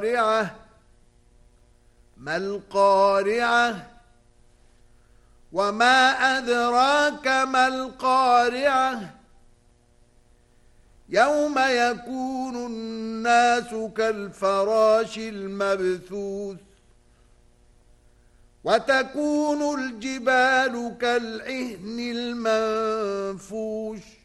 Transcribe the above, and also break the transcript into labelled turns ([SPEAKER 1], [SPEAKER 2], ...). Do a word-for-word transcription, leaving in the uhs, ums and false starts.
[SPEAKER 1] القارعة ما القارعة وما أدراك ما القارعة يوم يكون الناس كالفراش المبثوث وتكون الجبال كالعهن المنفوش